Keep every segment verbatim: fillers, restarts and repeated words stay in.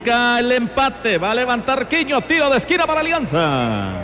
El empate, va a levantar Quiño, tiro de esquina para Alianza.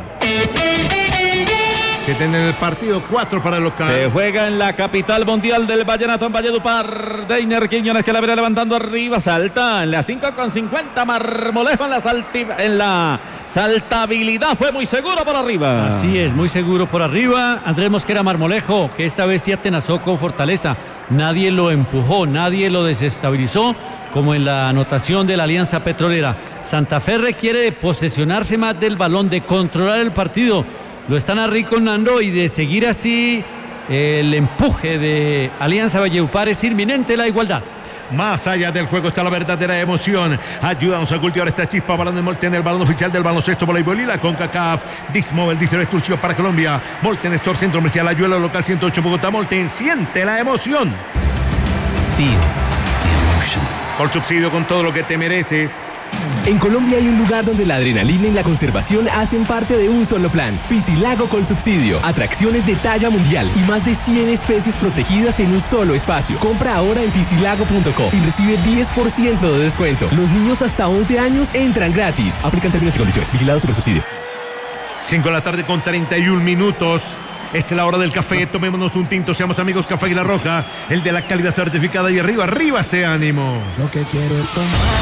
Que tiene el partido cuatro para el local. Se juega en la capital mundial del vallenato en Valledupar. Deiner Quiñones que la viene levantando arriba, salta en la cinco con cincuenta. Marmolejo en la, salti, en la saltabilidad, fue muy seguro por arriba. Así es, muy seguro por arriba. Andrés Mosquera Marmolejo, que esta vez sí atenazó con fortaleza. Nadie lo empujó, nadie lo desestabilizó, como en la anotación de la Alianza Petrolera. Santa Fe requiere de posesionarse más del balón, de controlar el partido. Lo están arrinconando y de seguir así el empuje de Alianza Valledupar es inminente la igualdad. Más allá del juego está la verdadera emoción. Ayúdanos a cultivar esta chispa. Balón de Molten, el balón oficial del baloncesto voleibol y la CONCACAF. Dixmobile dice exclusivo para Colombia. Molten Store, Centro Comercial Ayuela, local ciento ocho Bogotá. Molten, siente la emoción. Feel the emotion. Por subsidio con todo lo que te mereces. En Colombia hay un lugar donde la adrenalina y la conservación hacen parte de un solo plan. Piscilago con subsidio. Atracciones de talla mundial y más de cien especies protegidas en un solo espacio. Compra ahora en piscilago punto co y recibe diez por ciento de descuento. Los niños hasta once años entran gratis. Aplican términos y condiciones. Vigilado super subsidio. cinco de la tarde con treinta y un minutos. Es la hora del café, tomémonos un tinto, seamos amigos. Café Águila Roja, el de la calidad certificada. Y arriba, arriba ese ánimo. Lo que quiero es tomar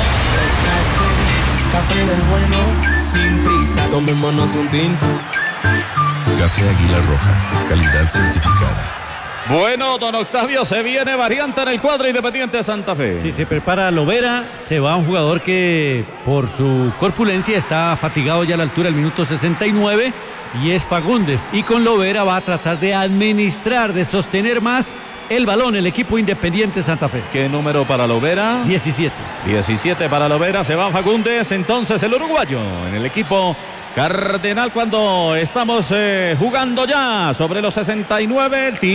café, café del bueno, sin prisa, tomémonos un tinto. Café Águila Roja, calidad certificada. Bueno, don Octavio, se viene variante en el cuadro Independiente de Santa Fe. Sí, se prepara Lovera, se va un jugador que por su corpulencia está fatigado ya a la altura del minuto sesenta y nueve. Y es Fagundes, y con Lovera va a tratar de administrar, de sostener más el balón el equipo Independiente Santa Fe. ¿Qué número para Lovera? diecisiete. diecisiete para Lovera, se va Fagundes, entonces el uruguayo en el equipo Cardenal cuando estamos eh, jugando ya sobre los sesenta y nueve, el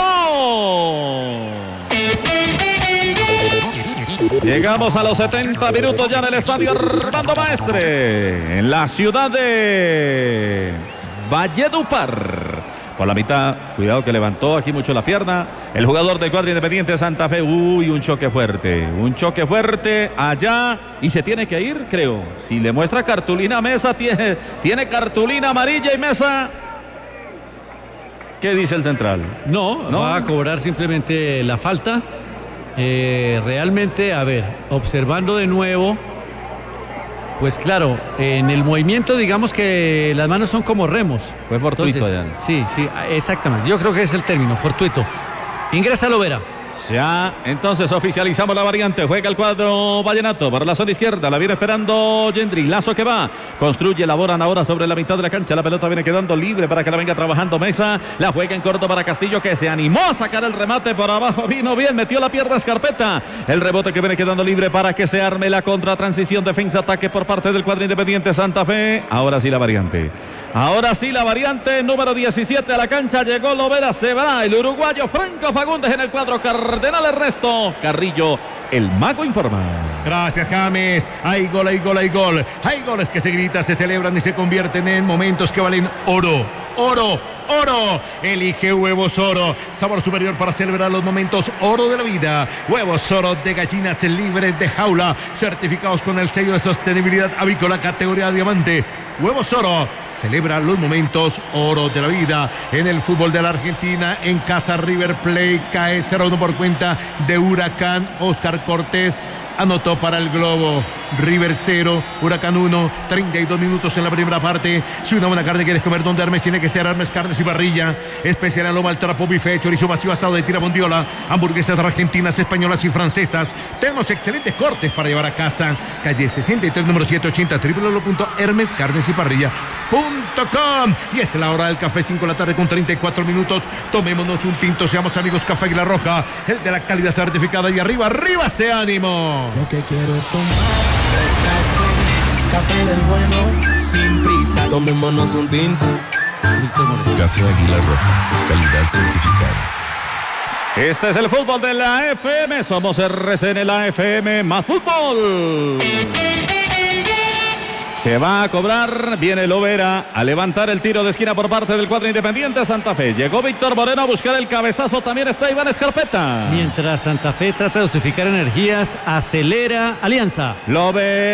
tiempo. Llegamos a los setenta minutos ya en el estadio Armando Maestre, en la ciudad de Valledupar. Por la mitad, cuidado que levantó aquí mucho la pierna el jugador del cuadro Independiente de Santa Fe. Uy, un choque fuerte, un choque fuerte allá y se tiene que ir, creo. Si le muestra cartulina a Mesa, tiene, tiene cartulina amarilla y Mesa. ¿Qué dice el central? No, ¿No? va a cobrar simplemente la falta. Eh, realmente, a ver, observando de nuevo, pues claro, en el movimiento digamos que las manos son como remos. Fue fortuito. Entonces, ya. Sí, sí, exactamente. Yo creo que es el término, fortuito. Ingresa Lovera. Ya, entonces oficializamos la variante. Juega el cuadro vallenato para la zona izquierda. La viene esperando Gendry. Lazo que va. Construye, elaboran ahora sobre la mitad de la cancha. La pelota viene quedando libre para que la venga trabajando Mesa. La juega en corto para Castillo, que se animó a sacar el remate por abajo. Vino bien, metió la pierna Escarpeta. El rebote que viene quedando libre para que se arme la contratransición. Defensa-ataque por parte del cuadro Independiente Santa Fe. Ahora sí la variante. Ahora sí la variante. Número diecisiete a la cancha. Llegó Lovera. Se va el uruguayo Franco Fagundes en el cuadro Cardenal. Ernesto Carrillo, el mago, informa. Gracias, James. Hay gol, hay gol, hay gol. Hay goles que se gritan, se celebran y se convierten en momentos que valen oro. Oro, oro. Elige Huevos Oro. Sabor superior para celebrar los momentos oro de la vida. Huevos Oro de gallinas libres de jaula. Certificados con el sello de sostenibilidad avícola categoría diamante. Huevos Oro. Celebra los momentos oro de la vida. En el fútbol de la Argentina, en casa River Plate cae cero uno por cuenta de Huracán. Oscar Cortés anotó para el Globo. River cero, Huracán uno, treinta y dos minutos en la primera parte. Si una buena carne quieres comer, donde Hermes tiene que ser Hermes Carnes y Parrilla. Especial en loma al trapo, bife, chorizo vacío asado de tira bondiola, hamburguesas argentinas, españolas y francesas. Tenemos excelentes cortes para llevar a casa. Calle sesenta y tres, número setecientos ochenta, doble u doble u doble u punto hermes carnes y parrilla punto com. Y es la hora del café, cinco de la tarde con treinta y cuatro minutos. Tomémonos un tinto, seamos amigos. Café Águila Roja, el de la calidad certificada. Y arriba, arriba ese ánimo. Lo que quiero es tomar café, café del bueno, sin prisa, tomémonos un tinto. Café Águila Roja, calidad certificada. Este es el fútbol de la F M. Somos R C N, la F M más fútbol. Se va a cobrar, viene Lovera a levantar el tiro de esquina por parte del cuadro Independiente Santa Fe. Llegó Víctor Moreno a buscar el cabezazo, también está Iván Escarpeta. Mientras Santa Fe trata de dosificar energías, acelera Alianza. Lovera.